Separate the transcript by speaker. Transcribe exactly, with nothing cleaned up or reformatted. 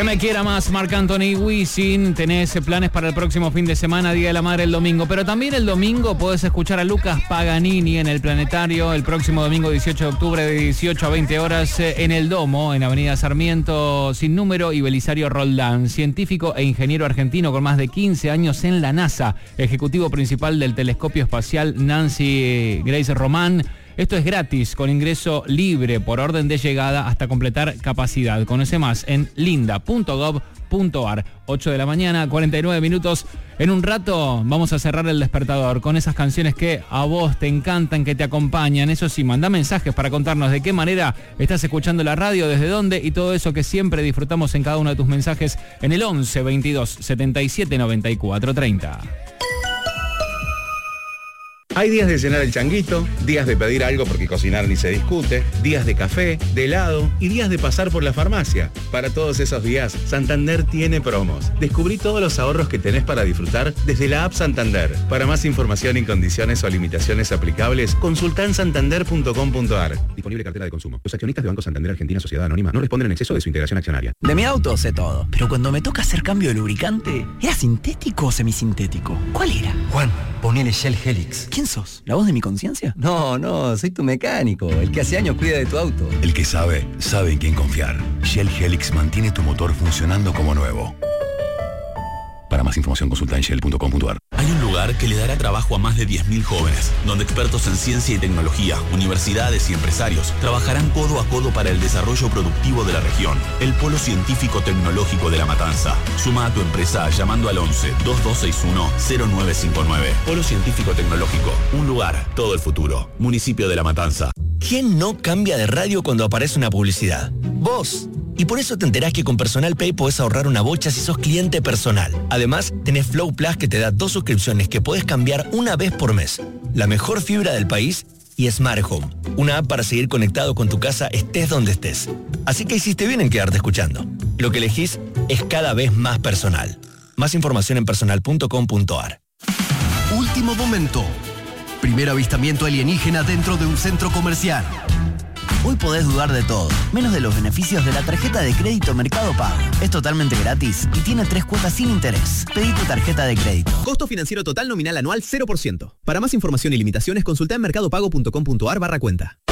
Speaker 1: Que me quiera más, Marc Anthony, Wisin. Tenés planes para el próximo fin de semana, Día de la Madre el domingo. Pero también el domingo podés escuchar a Lucas Paganini en el Planetario el próximo domingo dieciocho de octubre de dieciocho a veinte horas en el Domo, en Avenida Sarmiento sin número y Belisario Roldán. Científico e ingeniero argentino con más de quince años en la NASA. Ejecutivo principal del telescopio espacial Nancy Grace Roman. Esto es gratis, con ingreso libre por orden de llegada hasta completar capacidad. Conoce más en linda punto gov punto ar. ocho de la mañana, cuarenta y nueve minutos. En un rato vamos a cerrar el despertador con esas canciones que a vos te encantan, que te acompañan. Eso sí, manda mensajes para contarnos de qué manera estás escuchando la radio, desde dónde y todo eso que siempre disfrutamos en cada uno de tus mensajes en el once veintidós setenta y siete noventa y cuatro treinta.
Speaker 2: Hay días de llenar el changuito, días de pedir algo porque cocinar ni se discute, días de café, de helado y días de pasar por la farmacia. Para todos esos días, Santander tiene promos. Descubrí todos los ahorros que tenés para disfrutar desde la app Santander. Para más información y condiciones o limitaciones aplicables, consultá en santander punto com punto ar. Disponible cartera de consumo. Los accionistas de Banco Santander Argentina Sociedad Anónima no responden en exceso de su integración accionaria.
Speaker 3: De mi auto sé todo, pero cuando me toca hacer cambio de lubricante, ¿era sintético o semisintético? ¿Cuál era?
Speaker 4: Juan, ponele Shell Helix.
Speaker 3: ¿Quién sos? ¿La voz de mi conciencia?
Speaker 4: No, no, soy tu mecánico, el que hace años cuida de tu auto.
Speaker 5: El que sabe, sabe en quién confiar. Shell Helix mantiene tu motor funcionando como nuevo. Para más información consulta en shell punto com punto ar.
Speaker 6: Hay un lugar que le dará trabajo a más de diez mil jóvenes, donde expertos en ciencia y tecnología, universidades y empresarios trabajarán codo a codo para el desarrollo productivo de la región. El Polo Científico Tecnológico de La Matanza. Suma a tu empresa llamando al once, veintidós sesenta y uno, cero nueve cinco nueve. Polo Científico Tecnológico. Un lugar, todo el futuro. Municipio de La Matanza.
Speaker 7: ¿Quién no cambia de radio cuando aparece una publicidad? ¡Vos! Y por eso te enterás que con Personal Pay podés ahorrar una bocha si sos cliente personal. Además, tenés Flow Plus que te da dos suscripciones que podés cambiar una vez por mes. La mejor fibra del país y Smart Home. Una app para seguir conectado con tu casa estés donde estés. Así que hiciste bien en quedarte escuchando. Lo que elegís es cada vez más personal. Más información en personal punto com punto ar.
Speaker 8: Último momento. Primer avistamiento alienígena dentro de un centro comercial.
Speaker 3: Hoy podés dudar de todo, menos de los beneficios de la tarjeta de crédito Mercado Pago. Es totalmente gratis y tiene tres cuotas sin interés. Pedí tu tarjeta de crédito.
Speaker 9: Costo financiero total nominal anual cero por ciento. Para más información y limitaciones, consulta en mercadopago punto com punto ar barra cuenta.